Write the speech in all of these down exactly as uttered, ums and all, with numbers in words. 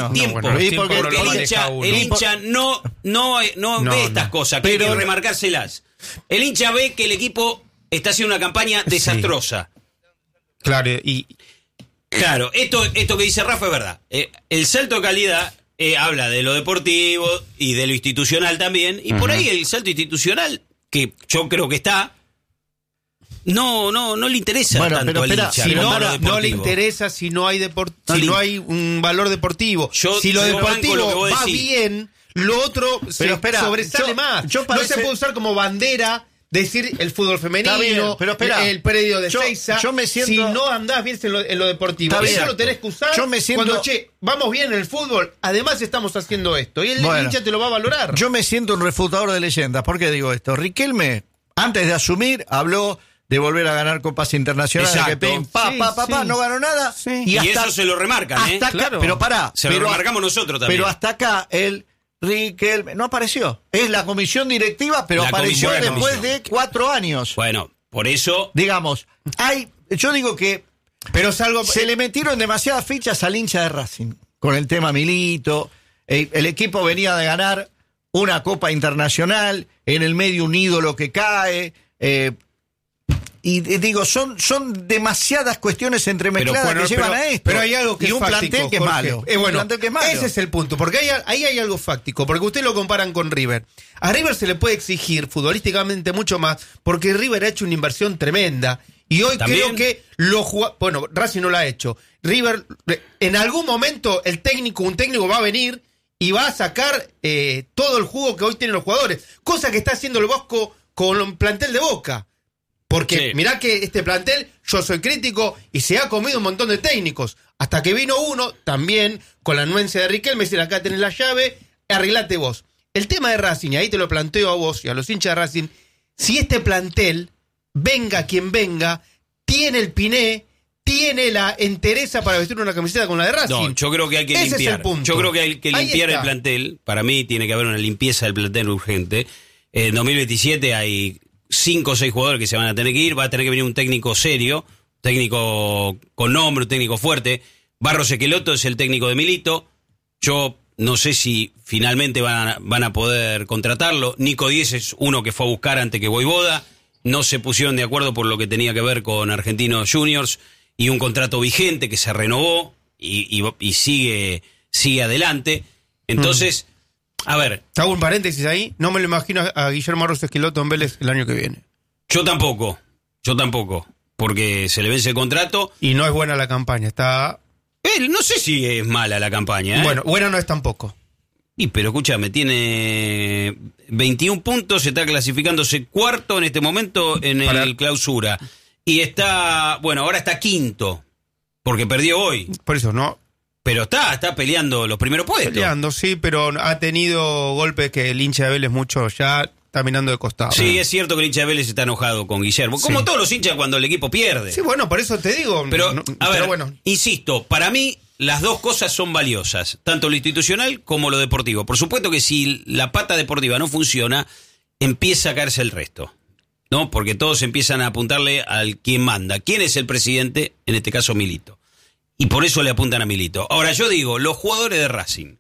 no, hay tiempo. No, bueno, porque porque porque el, hincha, el hincha no, no, no, no ve estas no. cosas, que pero, hay que remarcárselas. El hincha ve que el equipo está haciendo una campaña desastrosa. Sí. Claro, y... Claro, esto, esto que dice Rafa es verdad. Eh, el salto de calidad eh, habla de lo deportivo y de lo institucional también. Y uh-huh. por ahí el salto institucional, que yo creo que está... No, no, no le interesa bueno, tanto pero, al espera, hincha. Si no, no, no le interesa si no hay deport, no si le... no hay un valor deportivo. Yo, si lo yo deportivo lo que va decís. bien, lo otro pero se espera, sobresale yo, más. Yo parece... No se puede usar como bandera decir el fútbol femenino, bien, pero espera, el predio de yo, Seiza. Yo me siento... Si no andás bien en lo, en lo deportivo, Está eso bien. lo tenés que usar yo me siento... cuando, che, vamos bien en el fútbol, además estamos haciendo esto. Y el bueno, hincha te lo va a valorar. Yo me siento un refutador de leyendas. ¿Por qué digo esto? Riquelme, antes de asumir, habló de volver a ganar copas internacionales. Exacto. Que pim, pa, sí, pa, pa, sí. pa, no ganó nada. Sí. Y, y hasta, eso se lo remarcan, hasta ¿eh? Acá, claro. Pero pará. Se pero, lo remarcamos nosotros también. Pero hasta acá el Riquelme no apareció. Es la comisión directiva, pero la apareció comisión, después comisión. de cuatro años. Bueno, por eso... Digamos, hay, yo digo que pero es algo... se le metieron demasiadas fichas al hincha de Racing. Con el tema Milito. El, el equipo venía de ganar una Copa Internacional. En el medio un ídolo que cae. Eh, Y eh, digo, son son demasiadas cuestiones entremezcladas pero, bueno, que llevan pero, a esto. Pero hay algo que y es un fáctico, plantel que es Jorge. malo. Eh, bueno, un plantel que es malo. Ese es el punto, porque ahí, ahí hay algo fáctico, porque ustedes lo comparan con River. A River se le puede exigir futbolísticamente mucho más, porque River ha hecho una inversión tremenda. Y hoy ¿También? creo que lo juega... Bueno, Racing no lo ha hecho. River, en algún momento, el técnico, un técnico va a venir y va a sacar eh, todo el jugo que hoy tienen los jugadores. Cosa que está haciendo el Bosco con el plantel de Boca. Porque sí. mirá que este plantel, yo soy crítico, y se ha comido un montón de técnicos. Hasta que vino uno, también, con la anuencia de Riquelme, me dice, acá tenés la llave, arreglate vos. El tema de Racing, y ahí te lo planteo a vos y a los hinchas de Racing, si este plantel, venga quien venga, tiene el piné, tiene la entereza para vestir una camiseta con la de Racing. No, yo creo que hay que Ese limpiar. es el punto. Yo creo que hay que limpiar el está. plantel. Para mí tiene que haber una limpieza del plantel urgente. En dos mil veintisiete hay cinco o seis jugadores que se van a tener que ir. Va a tener que venir un técnico serio, técnico con nombre, un técnico fuerte. Barros Esqueloto es el técnico de Milito. Yo no sé si finalmente van a, van a poder contratarlo. Nico Díez es uno que fue a buscar antes que Voivoda. No se pusieron de acuerdo por lo que tenía que ver con Argentinos Juniors y un contrato vigente que se renovó y, y, y sigue, sigue adelante. Entonces, mm. a ver. Te hago un paréntesis ahí. No me lo imagino a Guillermo Barros Esqueloto en Vélez el año que viene. Yo tampoco. Yo tampoco. Porque se le vence el contrato. Y no es buena la campaña. Está... Eh, no sé si es mala la campaña. ¿eh? Bueno, buena no es tampoco. Y pero escúchame, tiene veintiún puntos, está clasificándose cuarto en este momento en Para... el clausura. Y está, bueno, ahora está quinto, porque perdió hoy. Por eso, ¿no? Pero está, está peleando los primeros puestos. Peleando, sí, pero ha tenido golpes que el hincha de Vélez mucho ya está mirando de costado. Sí, es cierto que el hincha de Vélez está enojado con Guillermo, como sí. todos los hinchas cuando el equipo pierde. Sí, bueno, por eso te digo. Pero, no, a ver, pero bueno. insisto, para mí las dos cosas son valiosas, tanto lo institucional como lo deportivo. Por supuesto que si la pata deportiva no funciona, empieza a caerse el resto, ¿no? Porque todos empiezan a apuntarle al quien manda. ¿Quién es el presidente? En este caso, Milito. Y por eso le apuntan a Milito. Ahora, yo digo, los jugadores de Racing,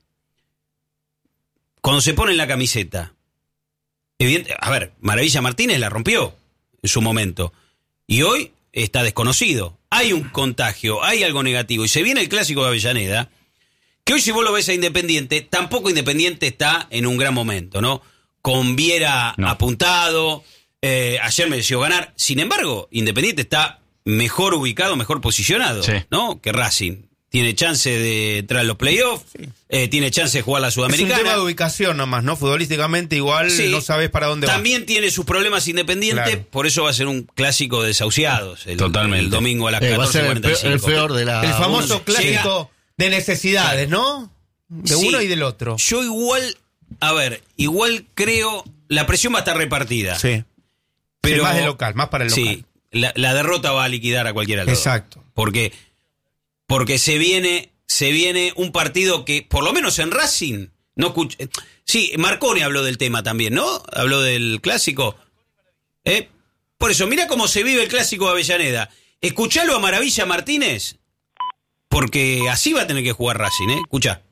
cuando se ponen la camiseta, evidente, a ver, Maravilla Martínez la rompió en su momento. Y hoy está desconocido. Hay un contagio, hay algo negativo. Y se viene el clásico de Avellaneda, que hoy si vos lo ves a Independiente, tampoco Independiente está en un gran momento, ¿no? Con Viera no. apuntado, eh, ayer me decidió ganar. Sin embargo, Independiente está mejor ubicado, mejor posicionado, sí. ¿no? Que Racing. Tiene chance de entrar a los playoffs, sí. eh, tiene chance de jugar la Sudamericana. Es un tema de ubicación nomás, ¿no? Futbolísticamente igual sí. no sabes para dónde va. También tiene sus problemas Independiente, claro. Por eso va a ser un clásico de desahuciados el, Totalmente. el domingo a las eh, catorce cuarenta y cinco. El peor de la... El famoso un, clásico llega, de necesidades, ¿no? De sí, uno y del otro. Yo igual, a ver, igual creo, la presión va a estar repartida. Sí. Pero sí, más de local, más para el local. Sí, la, la derrota va a liquidar a cualquiera de los Exacto. dos. Porque... Porque se viene, se viene un partido que, por lo menos en Racing, no escuch... Sí, Marconi habló del tema también, ¿no? Habló del clásico. ¿Eh? Por eso, mira cómo se vive el clásico de Avellaneda. Escuchalo a Maravilla Martínez, porque así va a tener que jugar Racing, ¿eh? Escuchá.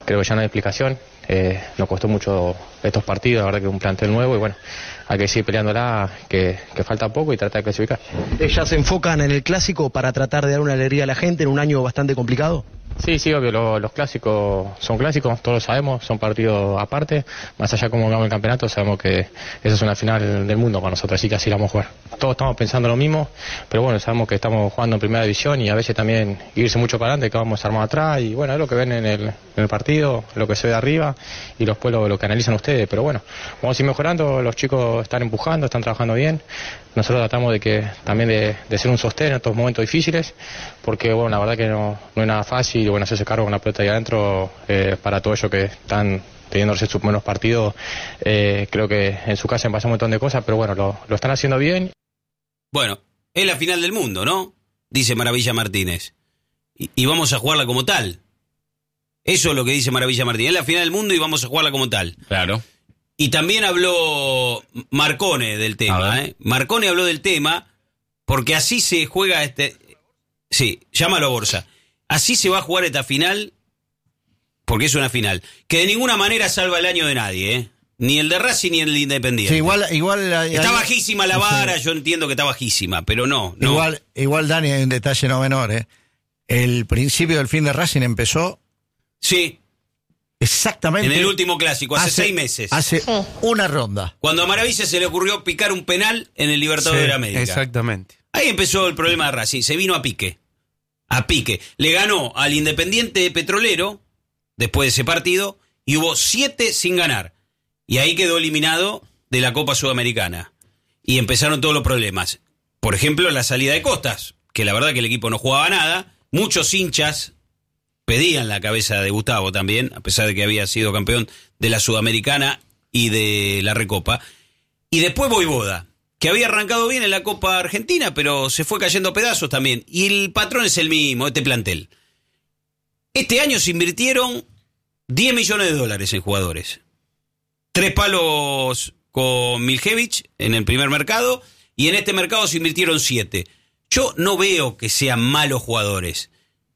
creo que ya no hay explicación. Eh, nos costó mucho estos partidos, la verdad que es un plantel nuevo y bueno, hay que seguir peleándola, que, que falta poco y tratar de clasificar. ¿Ellas se enfocan en el clásico para tratar de dar una alegría a la gente en un año bastante complicado? Sí, sí, obvio, los, los clásicos son clásicos, todos lo sabemos, son partidos aparte, más allá de cómo ganamos el campeonato, sabemos que esa es una final del mundo para nosotros, así que así la vamos a jugar. Todos estamos pensando lo mismo, pero bueno, sabemos que estamos jugando en primera división y a veces también irse mucho para adelante, que vamos armados atrás, y bueno, es lo que ven en el, en el partido, lo que se ve de arriba, y después lo, lo que analizan ustedes, pero bueno, vamos a ir mejorando, los chicos están empujando, están trabajando bien, nosotros tratamos de que también de, de ser un sostén en estos momentos difíciles, porque bueno, la verdad que no, no es nada fácil, y bueno, hacerse cargo con la pelota ahí adentro, eh, para todos ellos que están teniendo sus buenos partidos, eh, creo que en su casa han pasado un montón de cosas, pero bueno, lo, lo están haciendo bien. Bueno, es la final del mundo, ¿no? Dice Maravilla Martínez. Y, y vamos a jugarla como tal. Eso es lo que dice Maravilla Martínez. Es la final del mundo y vamos a jugarla como tal. Claro. Y también habló Marcone del tema, ¿eh? Marcone habló del tema porque así se juega este... Sí, llámalo a Borsa. Así se va a jugar esta final, porque es una final, que de ninguna manera salva el año de nadie, ¿eh? Ni el de Racing ni el de Independiente. Sí, igual, igual está hay, bajísima la vara, sí. Yo entiendo que está bajísima, pero no. no. Igual, igual, Dani, hay un detalle no menor, ¿eh? El principio del fin de Racing empezó... Sí. Exactamente. En el último clásico, hace, hace seis meses. Hace una ronda. Cuando a Maravilla se le ocurrió picar un penal en el Libertadores Sí, de América. Exactamente. Ahí empezó el problema de Racing, se vino a pique. A pique. Le ganó al Independiente Petrolero, después de ese partido, y hubo siete sin ganar. Y ahí quedó eliminado de la Copa Sudamericana. Y empezaron todos los problemas. Por ejemplo, la salida de Costas, que la verdad que el equipo no jugaba nada. Muchos hinchas pedían la cabeza de Gustavo también, a pesar de que había sido campeón de la Sudamericana y de la Recopa. Y después Voivoda, que había arrancado bien en la Copa Argentina, pero se fue cayendo a pedazos también. Y el patrón es el mismo, este plantel. Este año se invirtieron diez millones de dólares en jugadores. Tres palos con Miljevich en el primer mercado, y en este mercado se invirtieron siete. Yo no veo que sean malos jugadores.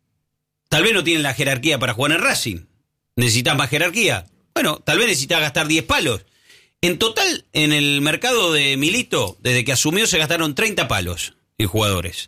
Tal vez no tienen la jerarquía para jugar en Racing. ¿Necesitas más jerarquía? Bueno, tal vez necesitas gastar diez palos. En total, en el mercado de Milito, desde que asumió, se gastaron treinta palos en jugadores.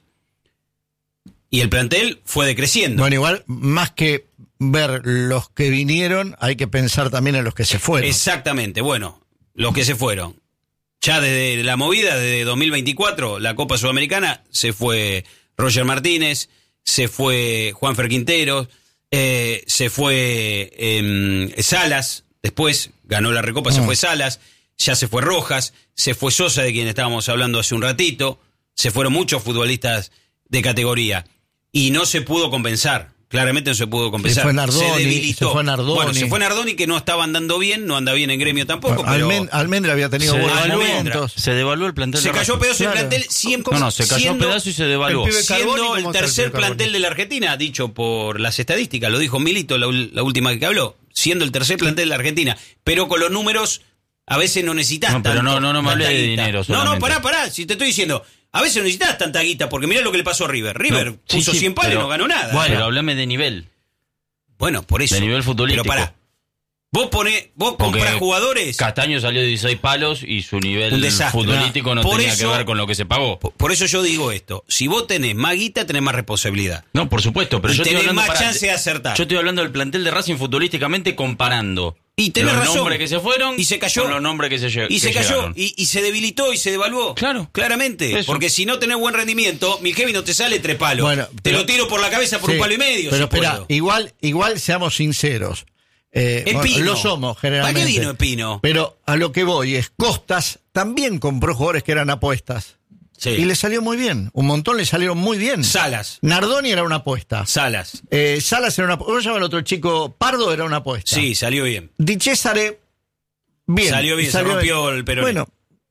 Y el plantel fue decreciendo. Bueno, igual, más que ver los que vinieron, hay que pensar también en los que se fueron. Exactamente, bueno, los que se fueron. Ya desde la movida, desde dos mil veinticuatro, la Copa Sudamericana, se fue Roger Martínez, se fue Juanfer Quinteros, eh, se fue eh, Salas, después ganó la Recopa, mm. se fue Salas, ya se fue Rojas, se fue Sosa, de quien estábamos hablando hace un ratito, se fueron muchos futbolistas de categoría y no se pudo compensar. Claramente no se pudo compensar. Se fue Nardoni, se debilitó. Se fue Nardoni. Bueno, se fue Nardoni, que no estaba andando bien, no anda bien en Gremio tampoco. Bueno, pero Almen, Almendra había tenido se buenos devaluó, momentos. Se devaluó el plantel. Se de cayó pedazo claro. el plantel siempre. No, no, se cayó siendo, pedazo y se devaluó. el pibe Carboni, siendo el ¿cómo está el tercer pibe Carboni? plantel de la Argentina, dicho por las estadísticas, lo dijo Milito la, la última que habló, siendo el tercer plantel de la Argentina, pero con los números a veces no necesitas No, pero tanto, no, no, no me tanta hablé de guita. dinero No, solamente. no, pará, pará, si te estoy diciendo, a veces no necesitas tanta guita, porque mirá lo que le pasó a River. River No, sí, puso sí, cien palos y pero- no ganó nada. Bueno, ¿eh? pero hablame de nivel. Bueno, por eso. De nivel futbolístico. Pero pará. Vos ponés, vos Porque comprás jugadores. Castaño salió de dieciséis palos y su nivel Un desastre. futbolístico no Por tenía eso- que ver con lo que se pagó. Por, por eso yo digo esto. Si vos tenés más guita, tenés más responsabilidad. No, por supuesto, pero Y yo estoy tenés hablando más pará, chance de acertar. Yo estoy hablando del plantel de Racing futbolísticamente comparando Y tenés los razón. nombres que se fueron Y se cayó. con los nombres que se, lle- Y que se cayó, llegaron. y, y se debilitó y se devaluó. Claro. Claramente. Eso. Porque si no tenés buen rendimiento, Milkevi no te sale tres palos. Bueno, te pero- lo tiro por la cabeza por Sí, un palo y medio. Pero si espera, puedo. igual, igual seamos sinceros. Eh, bueno, Espino. lo somos generalmente. ¿Para qué vino Espino? Pero a lo que voy es, Costas también compró jugadores que eran apuestas. Sí. Y le salió muy bien. Un montón le salieron muy bien. Salas. Nardoni era una apuesta. Salas. Eh, Salas era una apuesta. ¿Cómo se llama el otro chico? Pardo era una apuesta. Sí, salió bien. Di Césare, bien. Salió bien, se rompió el peroné. Bueno,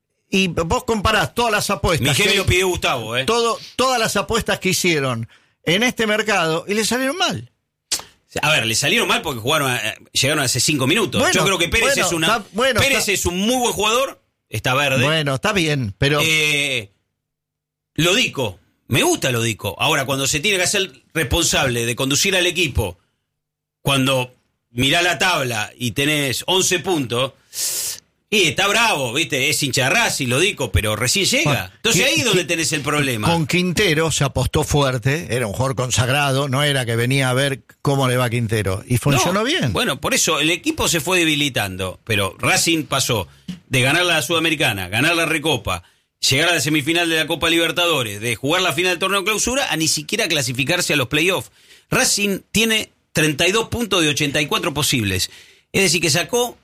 y vos comparás todas las apuestas. Milkevi que- lo pidió Gustavo, ¿eh? todo, todas las apuestas que hicieron en este mercado y le salieron mal. A ver, le salieron mal porque jugaron a- llegaron hace cinco minutos. Bueno, Yo creo que Pérez bueno, es una. está- bueno, Pérez está- es un muy buen jugador. Está verde. Bueno, está bien, pero Eh, Lodico, me gusta Lodico. Ahora, cuando se tiene que hacer responsable de conducir al equipo, cuando mirá la tabla y tenés once puntos, y está bravo, ¿viste? Es hincha de Racing, lo digo, pero recién llega. Bueno, Entonces ¿qué- ahí es donde qué- tenés el problema. Con Quintero se apostó fuerte, era un jugador consagrado, no era que venía a ver cómo le va a Quintero. Y funcionó No, bien. Bueno, por eso el equipo se fue debilitando, pero Racing pasó de ganar la Sudamericana, ganar la Recopa, llegar a la semifinal de la Copa Libertadores, de jugar la final del torneo clausura, a ni siquiera clasificarse a los playoffs. Racing tiene treinta y dos puntos de ochenta y cuatro posibles. Es decir, que sacó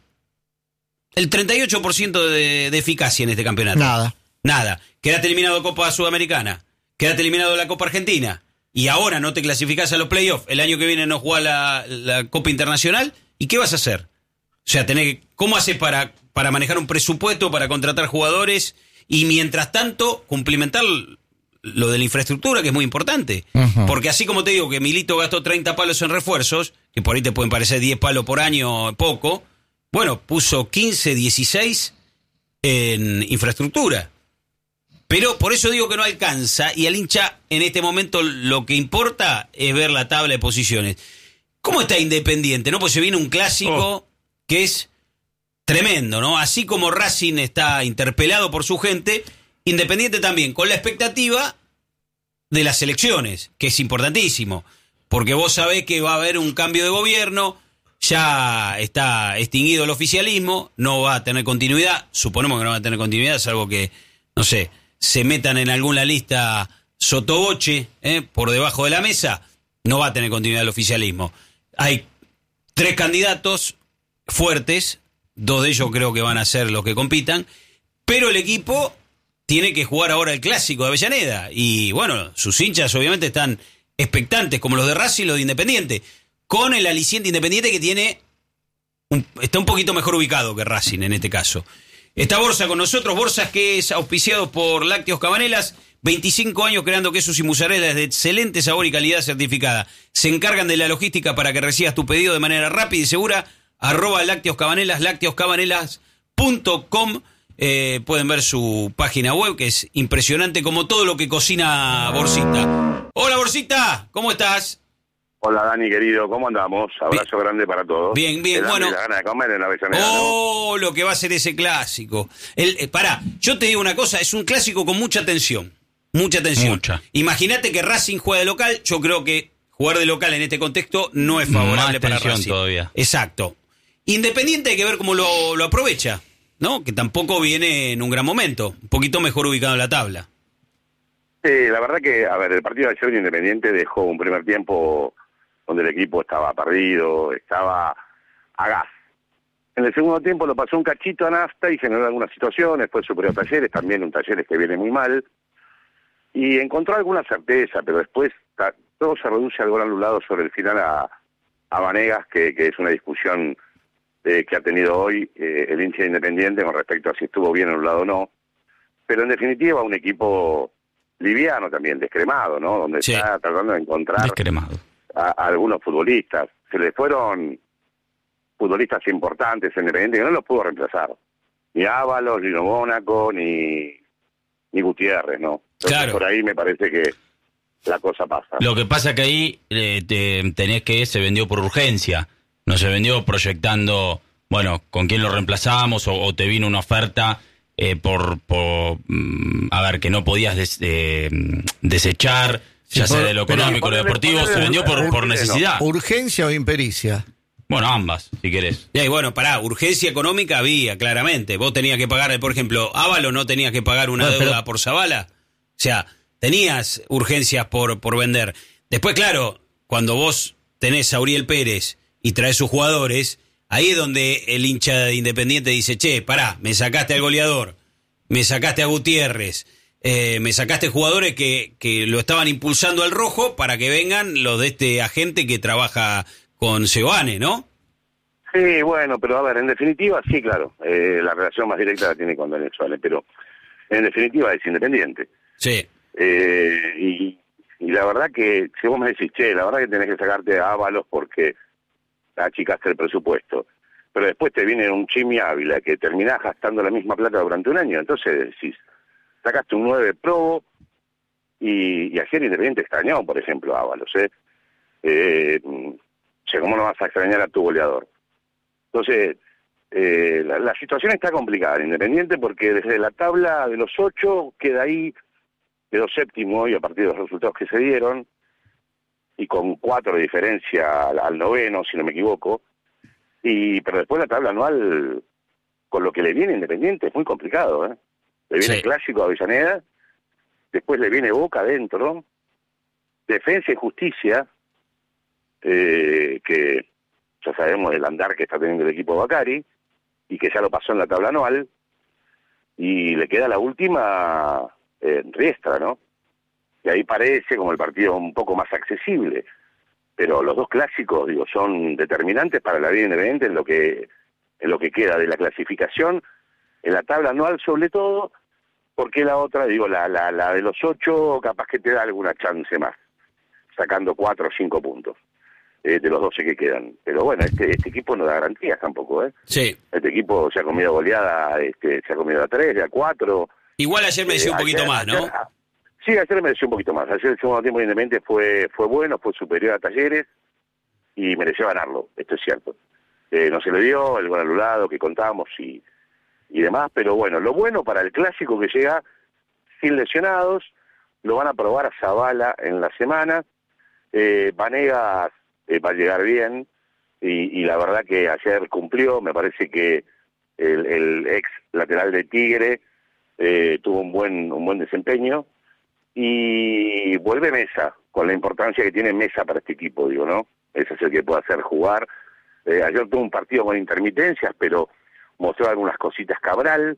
el treinta y ocho por ciento de, de eficacia en este campeonato. Nada. Nada. Quedaste eliminado de Copa Sudamericana, quedaste eliminado de la Copa Argentina, y ahora no te clasificás a los playoffs, el año que viene no jugás la, la Copa Internacional, ¿y qué vas a hacer? O sea, tenés que, ¿cómo haces para, para manejar un presupuesto, para contratar jugadores, y mientras tanto cumplimentar lo de la infraestructura, que es muy importante? Ujú. Porque así como te digo que Milito gastó treinta palos en refuerzos, que por ahí te pueden parecer diez palos por año poco, bueno, puso quince, dieciséis en infraestructura. Pero por eso digo que no alcanza, y al hincha en este momento lo que importa es ver la tabla de posiciones. ¿Cómo está Independiente? ¿No? Pues se viene un clásico Oh. que es tremendo, ¿no? Así como Racing está interpelado por su gente, Independiente también, con la expectativa de las elecciones, que es importantísimo, porque vos sabés que va a haber un cambio de gobierno, ya está extinguido el oficialismo, no va a tener continuidad, suponemos que no va a tener continuidad, salvo que, no sé, se metan en alguna lista sotoboche, ¿eh? por debajo de la mesa, no va a tener continuidad el oficialismo. Hay tres candidatos fuertes, dos de ellos creo que van a ser los que compitan, pero el equipo tiene que jugar ahora el clásico de Avellaneda, y bueno, sus hinchas obviamente están expectantes, como los de Racing y los de Independiente, con el aliciente Independiente que tiene un- está un poquito mejor ubicado que Racing en este caso. Está Borsa con nosotros, Borsa que es auspiciado por Lácteos Cabanelas, veinticinco años creando quesos y mozzarellas de excelente sabor y calidad certificada. Se encargan de la logística para que recibas tu pedido de manera rápida y segura. Arroba Lácteos Cabanelas, lácteos cabanelas punto com. Eh, pueden ver su página web, que es impresionante como todo lo que cocina Borsita. Hola Borsita, ¿cómo estás? Hola Dani, querido, ¿cómo andamos? Abrazo grande para todos. Bien, bien, El hambre bueno. y la gana de comer en la Avellaneda, ¿no? Oh, lo que va a ser ese clásico. El, eh, pará, yo te digo una cosa, es un clásico con mucha tensión. Mucha tensión. Mucha. Imagínate que Racing juega de local, yo creo que jugar de local en este contexto no es favorable Más para tensión Racing. todavía. Exacto. Independiente hay que ver cómo lo, lo aprovecha, ¿no? Que tampoco viene en un gran momento, un poquito mejor ubicado en la tabla. Sí, la verdad que, a ver, el partido de ayer Independiente dejó un primer tiempo donde el equipo estaba perdido, estaba a gas. En el segundo tiempo lo pasó un cachito a Nafta y generó algunas situaciones, fue superior a Talleres, también un Talleres que viene muy mal, y encontró alguna certeza, pero después ta- todo se reduce al gol anulado sobre el final a, a Vanegas, que, que es una discusión eh, que ha tenido hoy eh, el hincha de Independiente con respecto a si estuvo bien anulado o no, pero en definitiva un equipo liviano también, descremado, ¿no? Donde Sí. está tratando de encontrar Descremado. a, a algunos futbolistas. Se le fueron futbolistas importantes en Independiente que no los pudo reemplazar. Ni Ábalos, ni Mónaco, ni, ni Gutiérrez, ¿no? Entonces, Claro. por ahí me parece que la cosa pasa. Lo que pasa que ahí eh, te, tenés que se vendió por urgencia, no se vendió proyectando, bueno, con quién lo reemplazamos o, o te vino una oferta eh, por, por mm, a ver, que no podías des- eh, desechar, Sí, ya sea por- de lo pero- económico o lo ponele- deportivo, ponele- se vendió por, por ponele- necesidad. ¿Urgencia o impericia? Bueno, ambas, si querés. Y ahí, bueno, pará, urgencia económica había, claramente. Vos tenías que pagar, por ejemplo, Ávalo no tenía que pagar una Bueno, deuda pero- por Zavala. O sea, tenías urgencias por, por vender. Después, claro, cuando vos tenés a Uriel Pérez y traes sus jugadores, ahí es donde el hincha de Independiente dice, che, pará, me sacaste al goleador, me sacaste a Gutiérrez, eh, me sacaste jugadores que, que lo estaban impulsando al rojo para que vengan los de este agente que trabaja con Seoane, ¿no? Sí, bueno, pero a ver, en definitiva, sí, claro, eh, la relación más directa la tiene con Daniel Suárez, pero en definitiva es Independiente. Sí. Eh, y, y la verdad que, si vos me decís, che, la verdad que tenés que sacarte a Ábalos porque achicaste el presupuesto, pero después te viene un Chimi Ávila que terminás gastando la misma plata durante un año, entonces decís, sacaste un nueve probo y, y ayer Independiente extrañó, por ejemplo, a Ábalos, ¿eh? Eh, O sea, ¿cómo no vas a extrañar a tu goleador? Entonces, eh, la, la situación está complicada en Independiente porque desde la tabla de los ocho queda ahí, quedó séptimo hoy a partir de los resultados que se dieron, y con cuatro de diferencia al, al noveno, si no me equivoco, y pero después la tabla anual, con lo que le viene Independiente, es muy complicado, ¿eh? Le viene Sí. el Clásico a Avellaneda, después le viene Boca adentro, Defensa y Justicia, eh, que ya sabemos el andar que está teniendo el equipo de Bacari, y que ya lo pasó en la tabla anual, y le queda la última en eh, Riestra, ¿no? Y ahí parece como el partido un poco más accesible, pero los dos clásicos, digo, son determinantes para la vida independiente en lo que en lo que queda de la clasificación, en la tabla anual sobre todo, porque la otra, digo, la, la, la de los ocho capaz que te da alguna chance más, sacando cuatro o cinco puntos eh, de los doce que quedan. Pero bueno, este, este equipo no da garantías tampoco, ¿eh? Sí. Este equipo se ha comido goleada, este, se ha comido a tres, a cuatro. Igual ayer me decía Eh, un poquito ayer- más, ¿no? ayer- sí, ayer mereció un poquito más. Ayer el segundo tiempo de Independiente fue, fue bueno, fue superior a Talleres y mereció ganarlo, esto es cierto. Eh, no se le dio el gol anulado que contamos y, y demás, pero bueno, lo bueno para el clásico que llega sin lesionados, lo van a probar a Zavala en la semana, eh, Vanegas eh, va a llegar bien y, y la verdad que ayer cumplió, me parece que el, el ex lateral de Tigre eh, tuvo un buen un buen desempeño y vuelve Mesa, con la importancia que tiene Mesa para este equipo, digo, ¿no? Ese es el que puede hacer jugar. Eh, ayer tuvo un partido con intermitencias, pero mostró algunas cositas Cabral,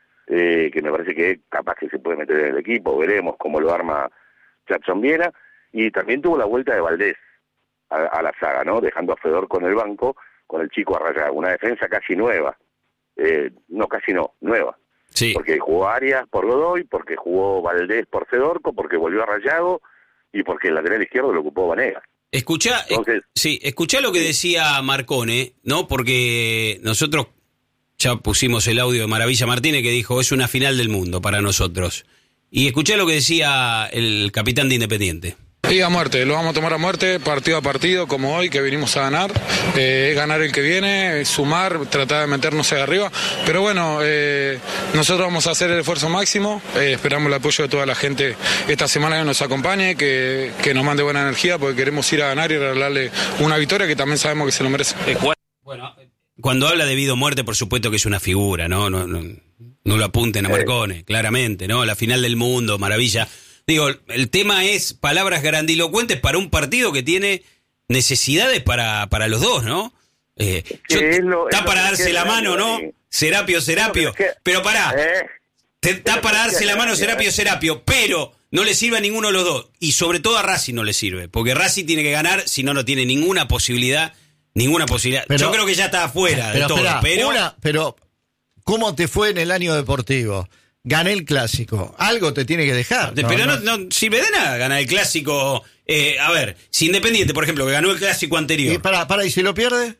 eh, que me parece que capaz que se puede meter en el equipo, veremos cómo lo arma Jackson Viera, y también tuvo la vuelta de Valdés a, a la saga, ¿no? Dejando a Fedor con el banco, con el chico Arrayado, una defensa casi nueva, eh, no, casi no, nueva. Sí. Porque jugó Arias por Godoy, porque jugó Valdés por Fedorco, porque volvió a Rayago y porque el lateral izquierdo lo ocupó Vanegas. Escuchá, Entonces- eh, sí, escuchá lo que decía Marcone, ¿no? Porque nosotros ya pusimos el audio de Maravilla Martínez que dijo, es una final del mundo para nosotros. Y escuchá lo que decía el capitán de Independiente. Y a muerte, lo vamos a tomar a muerte, partido a partido, como hoy, que vinimos a ganar. Eh, ganar el que viene, sumar, tratar de meternos ahí arriba. Pero bueno, eh, nosotros vamos a hacer el esfuerzo máximo. Eh, esperamos el apoyo de toda la gente esta semana que nos acompañe, que, que nos mande buena energía, porque queremos ir a ganar y regalarle una victoria que también sabemos que se lo merece. Bueno, cuando habla de vida o muerte, por supuesto que es una figura, ¿no? No, no, no lo apunten a Marcone, claramente, ¿no? La final del mundo, maravilla. Digo, el tema es palabras grandilocuentes para un partido que tiene necesidades para, para los dos, ¿no? Eh, yo- es lo- está es lo para que darse queda la mano, ahí. ¿no? Serapio, Serapio. Es lo que- Pero pará, Eh, te- es está lo para que darse queda la mano ahí, Serapio, eh. Serapio, pero no le sirve a ninguno de los dos. Y sobre todo a Racing no le sirve, porque Racing tiene que ganar, si no, no tiene ninguna posibilidad, ninguna posibilidad. Pero- yo creo que ya está afuera de Pero, todo, esperá, pero... una, pero ¿cómo te fue en el año deportivo? Gané el clásico. Algo te tiene que dejar. De- ¿no? pero no, No- no sirve de nada ganar el clásico. Eh, a ver, si Independiente, por ejemplo, que ganó el clásico anterior, Y para, para, ¿y si lo pierde?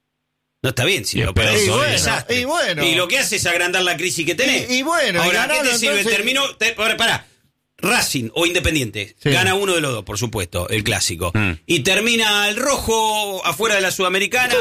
no está bien si Y lo espera, perdés, y es un bueno, desastre. y bueno. Y lo que hace es agrandar la crisis que tenés. Y- y bueno, y ahora, ¿qué ganalo, te sirve? entonces- Terminó, te- ahora, pará, Racing o Independiente, Sí. gana uno de los dos, por supuesto, el clásico. Mm. Y termina el rojo afuera de la Sudamericana,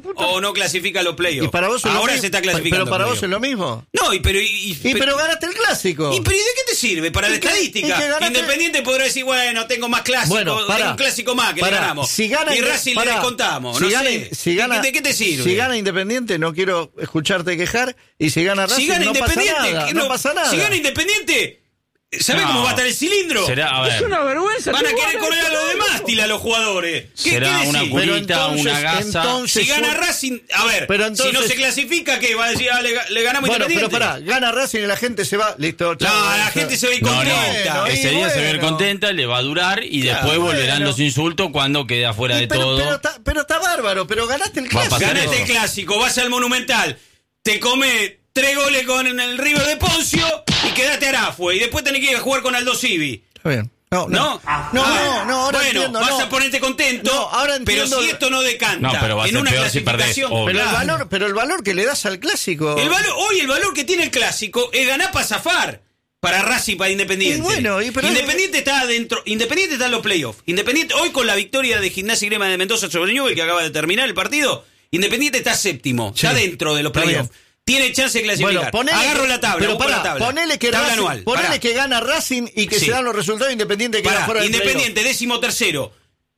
o no clasifica a los playoffs. ¿Y para vos es lo Ahora mismo? se está clasificando. Pero para a vos es playoffs. lo mismo. No, y pero... Y, Y pero ganaste el clásico. ¿Y pero ¿y de qué te sirve? Para ¿Y la qué- estadística. y que ganaste- Independiente podrá decir, bueno, tengo más clásicos, Bueno, tengo pará, un clásico más que pará. le ganamos. Si gana y Inde- Racing pará. le descontamos. Si no gana, sé. si gana- ¿De, ¿De qué te sirve? Si gana Independiente, no quiero escucharte quejar. Y si gana Racing, Si gana no pasa Independiente, nada. que No, pasa nada. Si gana Independiente, ¿sabés No. cómo va a estar el cilindro? Será, a ver, Van a querer correr a los demás, tila a los jugadores. ¿Qué, será qué una decís? Pero curita, entonces- una gasa. entonces- Si gana su- Racing, a ver, Pero si no entonces- se clasifica, ¿qué? Va a decir, ah, le, le ganamos Bueno, pero Independiente. pará, gana Racing y la gente se va. Listo, No, chao. la gente se va a ir No, no, contenta. Bueno, ese y día se va a ir bueno. contenta, le va a durar y Claro, después volverán bueno. los insultos cuando quede afuera Y de pero, todo. Pero está, pero está bárbaro, pero ganaste el Va a clásico. pasar Ganaste el clásico, vas al Monumental, te come tres goles con el River de Poncio y quedaste Arafue. Y después tenés que ir a jugar con Aldo Civi. Está bien. No, ¿No? no, no, Ah, no, no, ahora bueno, entiendo, vas no. a ponerte contento, No, ahora pero entiendo- si esto no decanta No, pero va a en ser una peor si perdés, clasificación, obvio. Pero el claro. valor, pero el valor que le das al clásico. El valor, hoy el valor que tiene el clásico es ganar para zafar. para Racing, para Independiente. Y bueno, y pero- Independiente está adentro, Independiente está en los playoffs. Independiente, hoy con la victoria de Gimnasia y Grima de Mendoza sobre Newell, que acaba de terminar el partido, Independiente está séptimo, Sí. está dentro de los Está playoffs. bien. Tiene chance de clasificar. Bueno, ponele Agarro que- la tabla, pero busco pará, la tabla. ponele que, tabla Racing, anual. ponele Pará. que gana Racing y que Sí. se dan los resultados Independiente que Pará, queda fuera del Independiente, décimo tercero.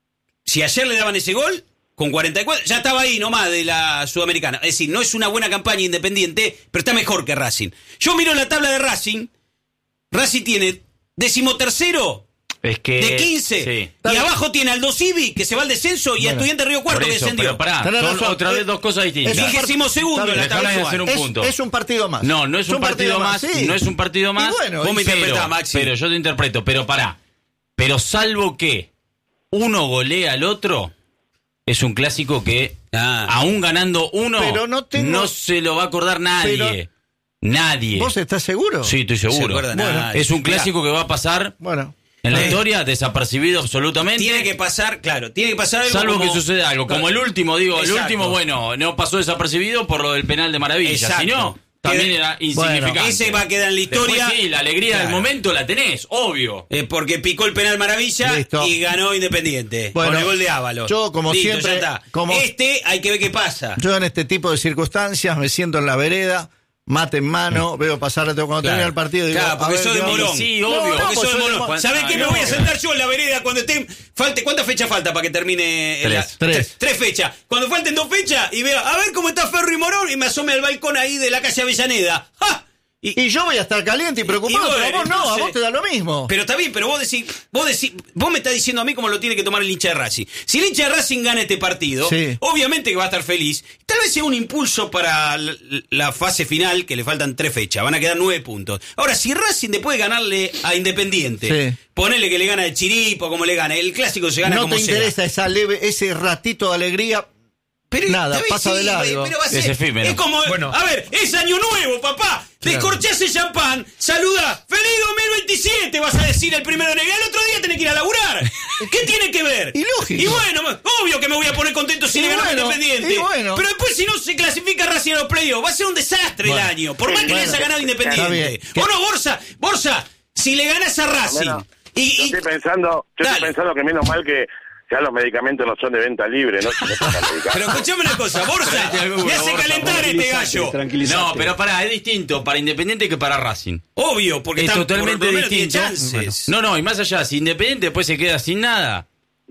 Si ayer le daban ese gol, con cuarenta y cuatro, ya estaba ahí nomás de la Sudamericana. Es decir, no es una buena campaña Independiente, pero está mejor que Racing. Yo miro la tabla de Racing. Racing tiene decimotercero Es que. de quince. Sí. Y abajo tiene Aldo Civi, que se va al descenso, y a Bueno, Estudiante Río Cuarto, Por que eso, descendió. pero pará, Tenés son razón. otra vez Es- dos cosas distintas. es un Vigésimo segundo en la Dejame tabla hacer actual. un Es, punto. es un partido más. No, no es un, partido, más, sí. no es un partido más. Y bueno, Vos me pero, interpretás, Maxi. pero yo te interpreto, pero pará. Pero salvo que uno golea al otro, es un clásico que, Ah. aún ganando uno, Pero no tengo- no se lo va a acordar nadie. Pero- Nadie. ¿Vos estás seguro? Sí, estoy Se seguro. acuerda Bueno, nadie. Es un Mirá, clásico que va a pasar Bueno. en la Eh. historia desapercibido absolutamente. Tiene que pasar, claro, tiene que pasar algo Salvo como- que suceda algo, como el último, digo, el Exacto. último, bueno, no pasó desapercibido por lo del penal de Maravilla, Exacto. si no, también Que- era insignificante. Bueno, ese va a quedar en la historia. Después sí, la alegría Claro. del momento la tenés, obvio. Eh, porque picó el penal Maravilla Listo. y ganó Independiente. Bueno, con el gol de Ábalos. yo, como Listo, siempre, ya está. como- Este hay que ver qué pasa. Yo en este tipo de circunstancias me siento en la vereda, mate en mano, veo pasar cuando Claro. termina el partido y digo, Claro, porque a ver sos qué de onda. Morón. Sí, No, obvio. no, Porque pues sos de soy de Morón. Morón. ¿Sabés Ah, qué? Me no. voy a sentar yo en la vereda cuando esté. Falte, ¿cuántas fechas falta para que termine? Tres. la- Tres. Tres fechas. Cuando falten dos fechas y veo, a ver cómo está Ferro y Morón, y me asome al balcón ahí de la calle Avellaneda. ¡Ja! Y, Y yo voy a estar caliente y preocupado, Y bueno, pero a vos no, a entonces- vos te da lo mismo. Pero está bien, pero vos decís, vos decís, vos me estás diciendo a mí cómo lo tiene que tomar el hincha de Racing. Si el hincha de Racing gana este partido, Sí. obviamente que va a estar feliz. Tal vez sea un impulso para la, la fase final, que le faltan tres fechas, van a quedar nueve puntos. Ahora, si Racing después de ganarle a Independiente, Sí. ponele que le gana el Chiripo, como le gana, el clásico se gana No como te sea. interesa esa leve, ese ratito de alegría. Pero, Nada, está bien, pasa de largo. Pero va a Es ser, efímero. es como, Bueno. a ver, es año nuevo, papá. Descorchás el champán, saluda, feliz dos mil veintisiete, vas a decir el primero de enero. El otro día tenés que ir a laburar. ¿Qué tiene que ver? Y lógico. Y bueno, obvio que me voy a poner contento si Y le ganamos bueno, Independiente. y bueno. Pero después si no se clasifica Racing a los playoffs, va a ser un desastre Bueno. el año. Por más que Bueno. le haya ganado Está Independiente. bien. ¿O no, Borsa? Borsa, si le ganas a Racing Bueno, y, Yo y- estoy pensando, yo Dale. estoy pensando que menos mal que ya los medicamentos no son de venta libre, ¿no? Si no están medicados. Pero escuchame una cosa, Borsa, Tráete alguno, me hace Borsa, calentar este gallo. No, pero pará, es distinto para Independiente que para Racing. Obvio, porque Es está totalmente por lo menos tiene distinto. chances. No, no, y más allá, si Independiente después se queda sin nada.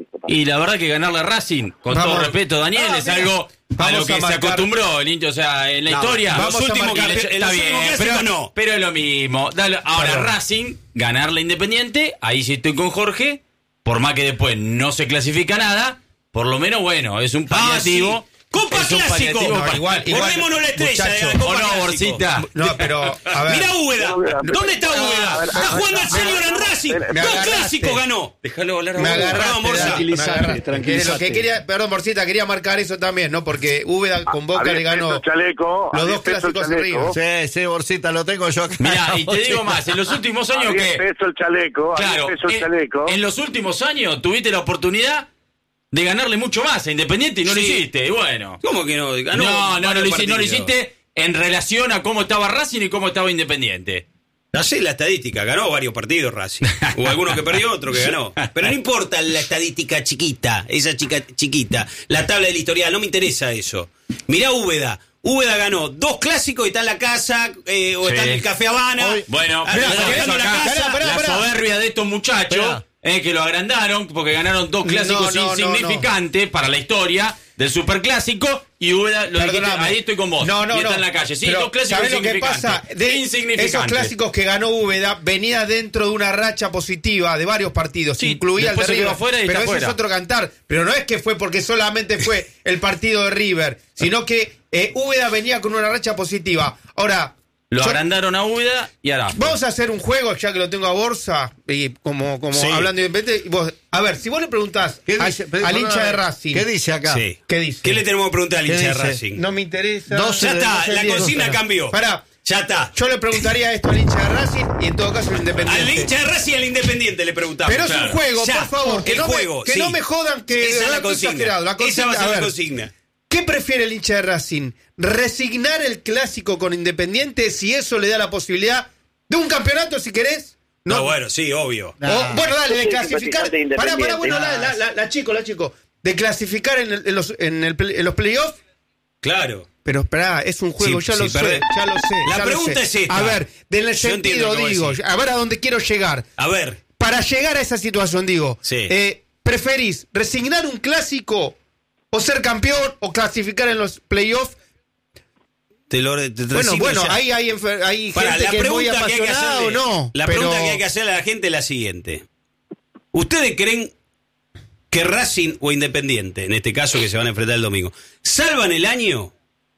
Y la verdad que ganarle a Racing, con Vamos. todo respeto, Daniel, Ah, es mira. algo a Vamos lo a que se marcar. acostumbró el hincha, o sea, en la No, historia. vamos los a últimos marcar. que- En está los bien, últimos pero, clásicos no. pero es lo mismo. Dale, ahora Perdón. Racing, ganarle a Independiente, ahí sí estoy con Jorge, por más que después no se clasifica nada, por lo menos, bueno, es un paliativo. Ah, sí. Copa es un Clásico. paliativo No, para- igual, igual. Guardémonos la estrella de la Muchacho, Copa ¿O no, Clásico. Borsita? No, pero, a ver. Mira Úbeda. ¿Dónde está Úbeda? a ver, Está a ver, jugando al a ver, senior en Racing. me Dos agarraste. clásicos ganó. Déjalo hablar a Me vos. agarraste, Perdón, Borsa. Dani, me Tranquilízate, agarraste. tranquilízate. Lo que quería, perdón, Borcita, quería marcar eso también, ¿no? Porque Úbeda con Boca A diez le ganó pesos chaleco, a los diez dos pesos clásicos chaleco. arriba. Sí, sí, Borsita, lo tengo yo acá. Mirá, y te digo más, en los últimos A años diez que... pesos el chaleco, a Claro, diez pesos el en, chaleco. en los últimos años tuviste la oportunidad de ganarle mucho más a Independiente y no lo Sí. hiciste, y bueno. ¿Cómo que no? Ganó No, no, no, varios lo hiciste, no lo partidos. hiciste en relación a cómo estaba Racing y cómo estaba Independiente. No sé la estadística, ganó varios partidos Racing. Hubo algunos que perdió, otro que ganó. Pero no importa la estadística chiquita, esa chica chiquita, la tabla del historial, no me interesa eso. Mirá Úbeda. Úbeda ganó dos clásicos y está en la casa, eh, o Sí. está en el Café Habana. Hoy- Bueno, Ah, pero está por eso dejando la acá, casa. pará, la pará. soberbia de estos muchachos, Esperá. eh, que lo agrandaron porque ganaron dos clásicos No, no, no, insignificantes para la historia del superclásico y Úbeda, lo dijiste, Perdóname. ahí estoy con vos. No, no, y está no. en la calle. Sí, Pero, dos clásicos ¿sabés lo que insignificantes. pasa? De Insignificantes. esos clásicos que ganó Úbeda venía dentro de una racha positiva de varios partidos, Sí, incluía el de después se River. quedó afuera y pero está ese afuera. es otro cantar. Pero no es que fue porque solamente fue el partido de River, sino que eh, Úbeda venía con una racha positiva. Ahora, Lo yo- agrandaron a Úbeda y ahora. vamos a hacer un juego, ya que lo tengo a Borsa, y como, como Sí. hablando de Independiente. y vos- a ver, si vos le preguntás ¿Qué al, dice? al Perdóname, hincha de Racing, ¿Qué dice acá? Sí. ¿qué dice? ¿Qué le tenemos que preguntar al ¿Qué hincha de dice? Racing? No me interesa. Doce Ya de- está, doce la diez, consigna doce. cambió. Pará, Ya está. yo le preguntaría esto al hincha de Racing y en todo caso al Independiente. Al hincha de Racing y al Independiente le preguntamos. Pero es Claro. un juego, Ya, por favor, que, el no, juego, me, que sí. no me jodan que Esa de es la verdad estoy consigna. exagerado. La consigna, Esa va a ser a la ver, consigna. ¿qué prefiere el hincha de Racing? ¿Resignar el clásico con Independiente si eso le da la posibilidad De un campeonato, si querés. No, No, bueno, sí, obvio. O, bueno, dale, de Sí, clasificar. clasificarte Pará, pará, bueno, independiente. la, la, la, la chico, la chico. De clasificar en, el- en los, en, el play- en los playoffs. Claro. Pero esperá, es un juego, Sí, ya sí, lo sé, perdés. ya lo sé. La ya lo pregunta sé. es esta. A ver, en el Yo entiendo sentido, lo que vos digo, decís. a ver a dónde quiero llegar. A ver, Para llegar a esa situación, digo, Sí. eh, ¿preferís resignar un clásico o ser campeón o clasificar en los playoffs? te lo te, te Bueno, resigno bueno, ya. hay, hay, enfer- hay Pará, gente la que es muy pregunta que hay que apasionada o hacerle, no. la pero- pregunta que hay que hacerle a la gente es la siguiente. ¿Ustedes creen que Racing o Independiente, en este caso que se van a enfrentar el domingo, salvan el año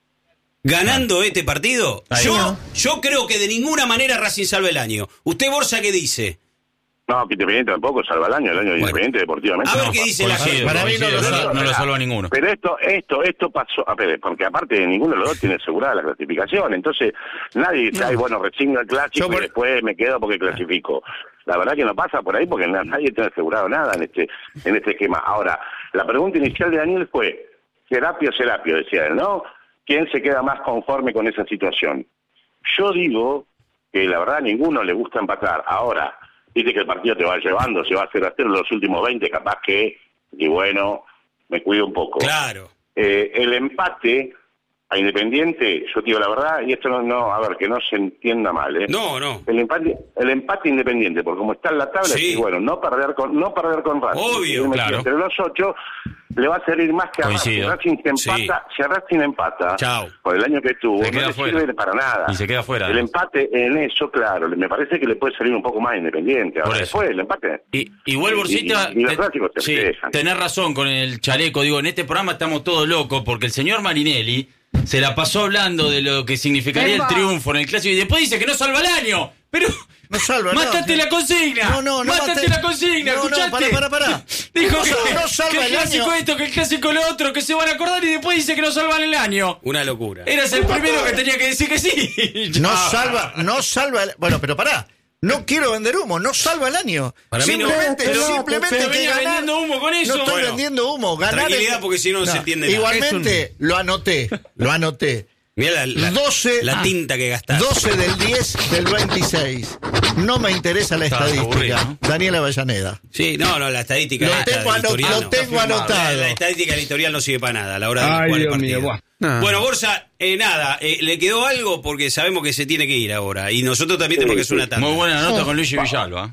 ganando este partido? Ahí Yo, va. yo creo que de ninguna manera Racing salva el año. ¿Usted, Borja, qué dice? No, que Independiente tampoco salva el año, el año de Bueno. Independiente deportivamente. A ver no, qué dice la Coincido, gente. Para mí no coincido, lo no, salva. no lo salva ninguno. Pero esto, esto, esto pasó, a ver, porque aparte ninguno de los dos tiene asegurada la clasificación, entonces nadie dice, ay, bueno, resigno el clásico Yo por- y después me quedo porque clasifico. La verdad que no pasa por ahí porque na- nadie tiene asegurado nada en este, en este esquema. Ahora, la pregunta inicial de Daniel fue, Serapio, Serapio, decía él, ¿no? ¿Quién se queda más conforme con esa situación? Yo digo que la verdad a ninguno le gusta empatar. Ahora, dice que el partido te va llevando, se va a hacer hacer los últimos veinte, capaz que, y bueno, me cuido un poco. Claro. Eh, el empate a Independiente, yo te digo la verdad, y esto no, no, a ver, que no se entienda mal, ¿eh? No, no. El empate, el empate Independiente, porque como está en la tabla, Sí. y bueno, no perder con, no perder con Racing. Obvio, seguir metido claro. Entre los ocho le va a servir más que a Coincido. Racing. Racing se empata, si a Racing empata, Chao. por el año que tuvo, Se no queda le fuera. sirve para nada. Y se queda fuera. El empate en eso, claro, me parece que le puede salir un poco más Independiente. Ahora, Por eso. después el empate. Y, igual, Borcita, Y- y los te- clásicos te sí, dejan. tenés razón con el chaleco. Digo, en este programa estamos todos locos porque el señor Marinelli se la pasó hablando de lo que significaría el triunfo en el clásico y después dice que no salva el año. Pero No salva, no. mátate la consigna. No, no, no Mátate mate- la consigna, No, no, ¿escuchaste? pará, pará, pará. Dijo No que, salva- no salva que el el clásico año. esto, que el clásico lo otro, que se van a acordar y después dice que no salvan el año. Una locura. Eras el primero que tenía que decir que sí. No Ah. salva, no salva el, bueno, pero pará. No quiero vender humo, no salva el año. Para mí no. simplemente, Pero- simplemente pero que venía ganar- vendiendo humo con eso. No estoy Bueno, vendiendo humo, ganar tranquilidad, el- porque si no, no se entiende nada. Igualmente, lo anoté, lo anoté. Mirá la, la- doce la tinta que gastaste. doce del diez del veintiséis. No me interesa la Estás estadística. aburrido, ¿no? Daniel Avellaneda. Sí, no, no, la estadística. Lo la- tengo la ano- historial lo no. tengo La- anotado. La, estadística del historial no sirve para nada a la hora de Ay, jugar el Dios partido. mío, buah. No. Bueno, Borja, eh, nada, eh, ¿le quedó algo? Porque sabemos que se tiene que ir ahora. Y nosotros también tenemos que hacer una tanda. Muy buena nota con Luigi Villalba.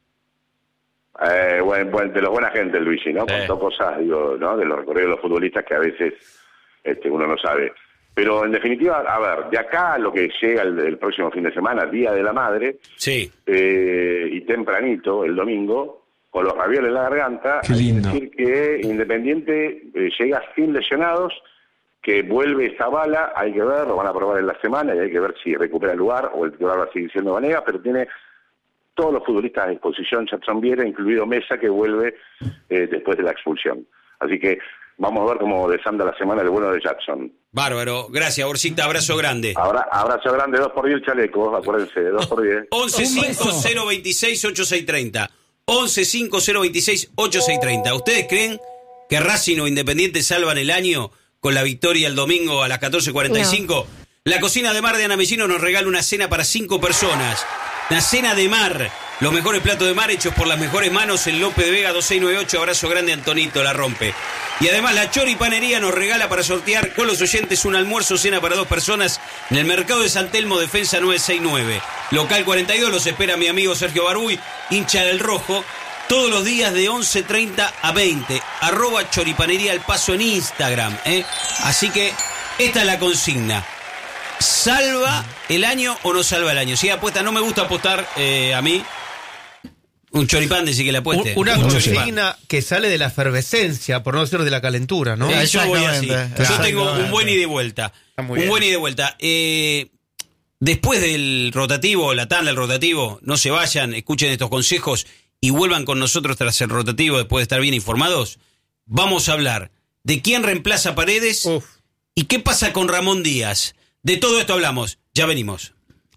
Eh, buen, buen- de los buena gente, Luigi, ¿no? Sí. Contó cosas, digo, ¿no? De los recorridos de los futbolistas que a veces este, uno no sabe. Pero en definitiva, a ver, de acá a lo que llega el, el próximo fin de semana, Día de la Madre, Sí. eh, y tempranito, el domingo, con los ravioles en la garganta, Qué hay que lindo. decir que Independiente eh, llega sin lesionados, que vuelve Zavala, hay que ver, lo van a probar en la semana y hay que ver si recupera el lugar o el titular va a seguir siendo Vanegas, pero tiene todos los futbolistas a disposición, Jackson Viera, incluido Mesa, que vuelve eh, después de la expulsión. Así que vamos a ver cómo desanda la semana el bueno de Jackson. Bárbaro. Gracias, Borcita. Abrazo grande. Ahora, abrazo grande, dos por diez el chaleco, acuérdense, dos por diez. once cinco cero veintiséis ochenta y seis treinta. once cinco cero veintiséis ochenta y seis treinta. ¿Ustedes creen que Racing o Independiente salvan el año con la victoria el domingo a las catorce cuarenta y cinco? La cocina de mar de Ana Messino nos regala una cena para cinco personas. Una cena de mar. Los mejores platos de mar hechos por las mejores manos en López de Vega dos seis nueve ocho. Abrazo grande, Antonito, la rompe. Y además la Choripanería nos regala para sortear con los oyentes un almuerzo cena para dos personas en el mercado de San Telmo, Defensa nueve seis nueve. Local cuarenta y dos, los espera mi amigo Sergio Barbuy, hincha del Rojo, todos los días de once treinta a veinte. Arroba Choripanería El Paso en Instagram. ¿eh? Así que esta es la consigna. ¿Salva el año o no salva el año? Si apuesta, no me gusta apostar eh, a mí. Un choripán, decir que le apueste. Una Un choripán. consigna que sale de la efervescencia, por no decir de la calentura, ¿no? Sí, yo voy así. Exactamente, Yo tengo un exactamente. buen ida y vuelta. Está muy Un bien. buen ida y vuelta. Eh, después del rotativo, la tanda del rotativo, no se vayan, escuchen estos consejos y vuelvan con nosotros tras el rotativo después de estar bien informados. Vamos a hablar de quién reemplaza a Paredes Uf. y qué pasa con Ramón Díaz. De todo esto hablamos. Ya venimos.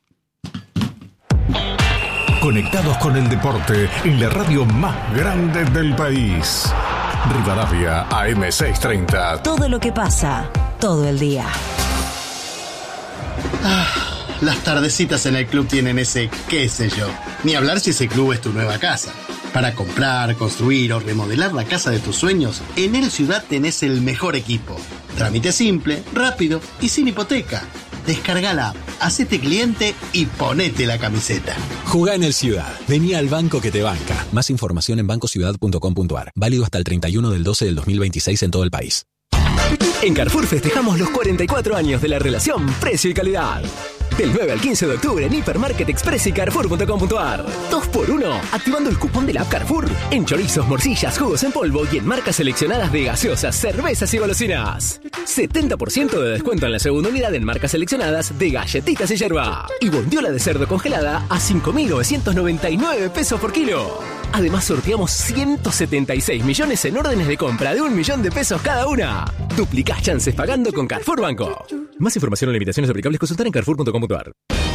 Conectados con el deporte en la radio más grande del país. Rivadavia A M seiscientos treinta. Todo lo que pasa, todo el día. Las tardecitas en el club tienen ese qué sé yo. Ni hablar si ese club es tu nueva casa. Para comprar, construir o remodelar la casa de tus sueños, en El Ciudad tenés el mejor equipo. Trámite simple, rápido y sin hipoteca. Descarga la app, hacete cliente y ponete la camiseta. Jugá en El Ciudad. Vení al banco que te banca. Más información en banco ciudad punto com punto a r. Válido hasta el treinta y uno del doce del dos mil veintiséis en todo el país. En Carrefour festejamos los cuarenta y cuatro años de la relación precio y calidad. Del nueve al quince de octubre en Hipermarket Express y Carrefour punto com punto a r. dos por uno, activando el cupón de la app Carrefour. En chorizos, morcillas, jugos en polvo y en marcas seleccionadas de gaseosas, cervezas y golosinas. setenta por ciento de descuento en la segunda unidad en marcas seleccionadas de galletitas y yerba. Y bondiola de cerdo congelada a cinco mil novecientos noventa y nueve pesos por kilo. Además sorteamos ciento setenta y seis millones en órdenes de compra de un millón de pesos cada una. Duplicás chances pagando con Carrefour Banco. Más información o limitaciones aplicables consultar en carrefour punto com punto a r.